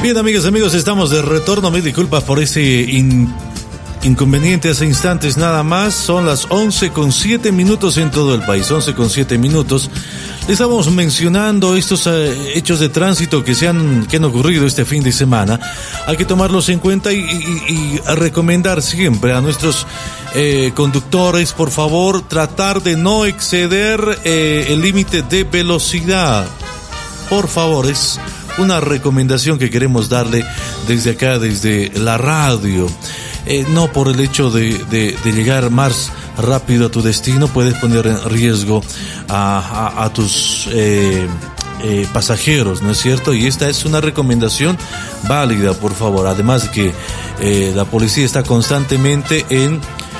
Bien, amigas y amigos, estamos de retorno. Mil disculpas por ese inconveniente hace instantes nada más. Son las 11:07 en todo el país, 11:07. Estamos mencionando estos hechos de tránsito que han ocurrido este fin de semana. Hay que tomarlos en cuenta y recomendar siempre a nuestros conductores, por favor, tratar de no exceder el límite de velocidad. Por favor, es una recomendación que queremos darle desde acá, desde la radio. No por el hecho de llegar más rápido a tu destino, puedes poner en riesgo a tus pasajeros, ¿no es cierto? Y esta es una recomendación válida, por favor. Además de que la policía está constantemente en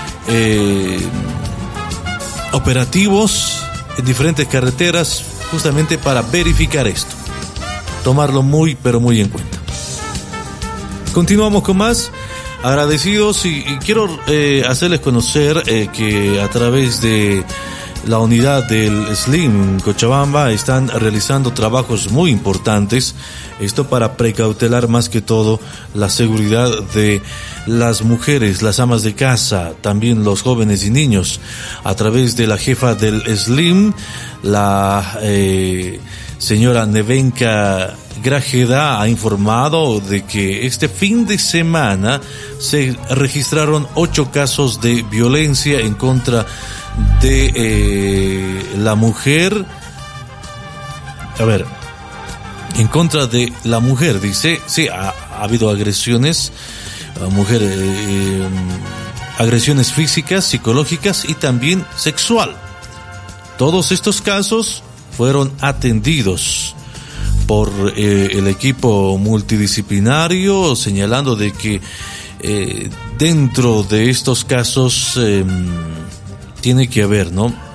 operativos en diferentes carreteras justamente para verificar esto. Tomarlo muy, pero muy en cuenta. Continuamos con más. Agradecidos y quiero hacerles conocer que a través de la unidad del SLIM Cochabamba están realizando trabajos muy importantes. Esto para precautelar más que todo la seguridad de las mujeres, las amas de casa, también los jóvenes y niños. A través de la jefa del SLIM, la señora Nevenka Grajeda, ha informado de que este fin de semana se registraron 8 casos de violencia en contra de la mujer. En contra de la mujer, dice, sí, ha habido agresiones a mujer, agresiones físicas, psicológicas y también sexual. Todos estos casos fueron atendidos por el equipo multidisciplinario, señalando de que dentro de estos casos tiene que haber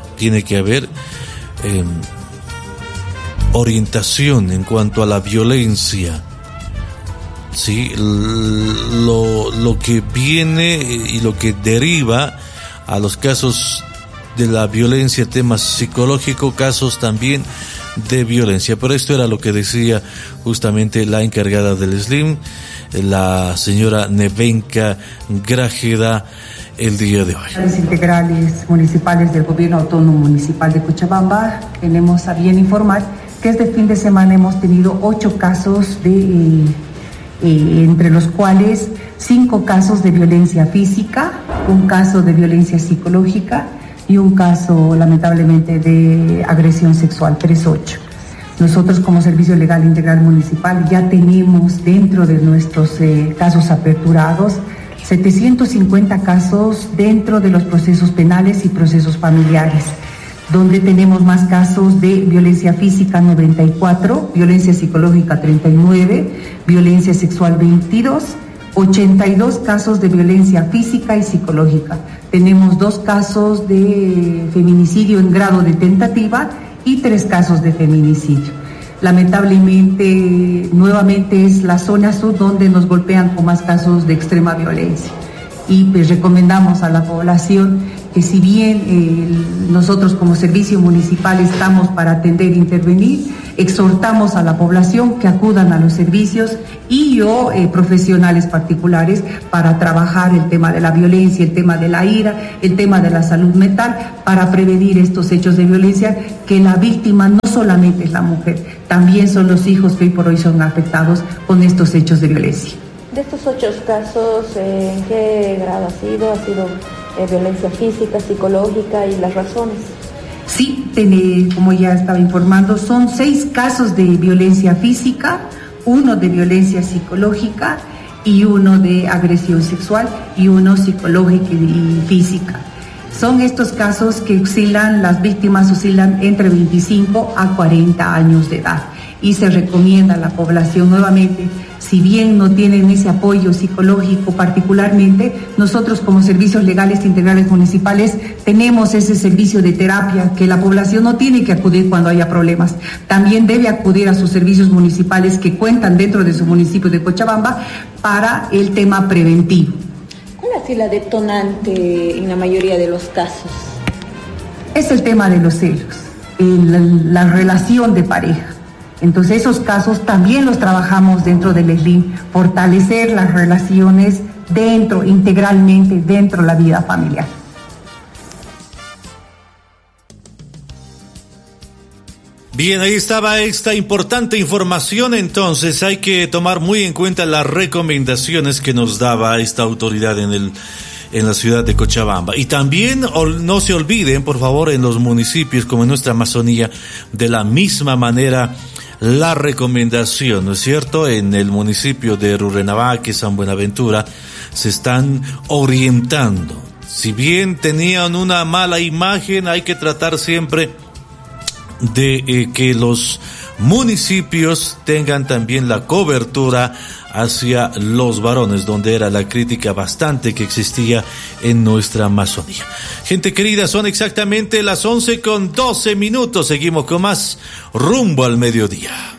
orientación en cuanto a la violencia. Sí, lo que viene y lo que deriva a los casos de la violencia, temas psicológicos, casos también de violencia. Pero esto era lo que decía justamente la encargada del SLIM, la señora Nevenka Grajeda, el día de hoy. Las integrales municipales del Gobierno Autónomo Municipal de Cochabamba, tenemos a bien informar que este fin de semana hemos tenido 8 casos entre los cuales 5 casos de violencia física, un caso de violencia psicológica y un caso lamentablemente de agresión sexual, 3-8. Nosotros como Servicio Legal Integral Municipal ya tenemos dentro de nuestros casos aperturados 750 casos dentro de los procesos penales y procesos familiares, donde tenemos más casos de violencia física 94, violencia psicológica 39, violencia sexual 22, 82 casos de violencia física y psicológica. Tenemos 2 casos de feminicidio en grado de tentativa y 3 casos de feminicidio. Lamentablemente, nuevamente es la zona sur donde nos golpean con más casos de extrema violencia. Y pues recomendamos a la población que si bien nosotros como servicio municipal estamos para atender e intervenir, exhortamos a la población que acudan a los servicios y profesionales particulares para trabajar el tema de la violencia, el tema de la ira, el tema de la salud mental, para prevenir estos hechos de violencia, que la víctima no solamente es la mujer, también son los hijos que hoy por hoy son afectados con estos hechos de violencia. De estos 8 casos, ¿en qué grado ha sido? ¿Ha sido violencia física, psicológica y las razones? Sí, como ya estaba informando, son 6 casos de violencia física, 1 de violencia psicológica y 1 de agresión sexual y 1 psicológica y física. Son estos casos que las víctimas oscilan entre 25 a 40 años de edad, y se recomienda a la población nuevamente, si bien no tienen ese apoyo psicológico particularmente, nosotros como servicios legales integrales municipales tenemos ese servicio de terapia, que la población no tiene que acudir cuando haya problemas. También debe acudir a sus servicios municipales que cuentan dentro de su municipio de Cochabamba para el tema preventivo. ¿Cuál ha sido la detonante en la mayoría de los casos? Es el tema de los celos, la relación de pareja. Entonces esos casos también los trabajamos dentro del ESLIM, fortalecer las relaciones integralmente dentro de la vida familiar. Bien, ahí estaba esta importante información. Entonces hay que tomar muy en cuenta las recomendaciones que nos daba esta autoridad en la ciudad de Cochabamba. Y también no se olviden, por favor, en los municipios como en nuestra Amazonía, de la misma manera la recomendación, ¿no es cierto? En el municipio de Rurrenabaque, San Buenaventura, se están orientando. Si bien tenían una mala imagen, hay que tratar siempre de que los municipios tengan también la cobertura hacia los varones, donde era la crítica bastante que existía en nuestra Amazonía. Gente querida, son exactamente las 11:12. Seguimos con más Rumbo al Mediodía.